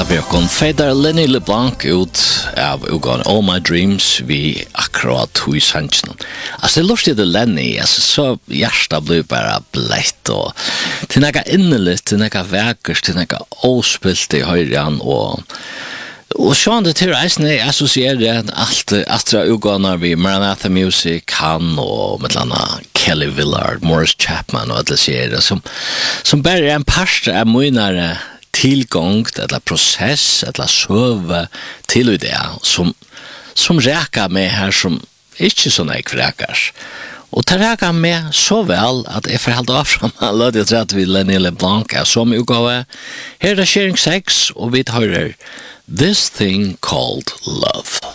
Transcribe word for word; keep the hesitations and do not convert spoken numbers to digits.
vi kon Fader Lenny LeBlanc ut av ugan All My Dreams vi akkurat hui sanchen. Alltså det lustigt det Lenny, alltså så hjärsta blir bara blött och till några innerligt, till några verkers, till några ospilt i höjran och och sjön det till reisne associerar allt astra uganar vi Maranatha Music han och med landa Kelly Villard, Morris Chapman och alla serier som som bara är en pastor är mynare tillgång eller process eller söva till det som som räcker med här som inte så nej räcker. Och det räcker med så väl att jag förhållde av från alla det att vi Lenny LeBlanc som utgåva. Här är Sharing Sex och vi tar This Thing Called Love.